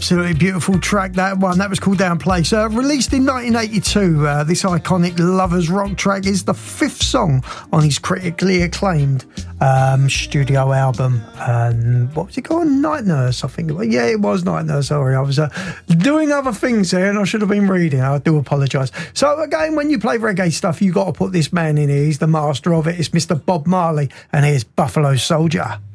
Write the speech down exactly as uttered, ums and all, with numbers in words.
Absolutely beautiful track, that one. That was called Down Place. Uh, released in nineteen eighty-two, uh, this iconic Lovers Rock track is the fifth song on his critically acclaimed um, studio album. Um, what was it called? Night Nurse, I think it was. Yeah, it was Night Nurse. Sorry, I was uh, doing other things there and I should have been reading. I do apologise. So again, when you play reggae stuff, you got to put this man in here. He's the master of it. It's Mister Bob Marley, and here's Buffalo Soldier.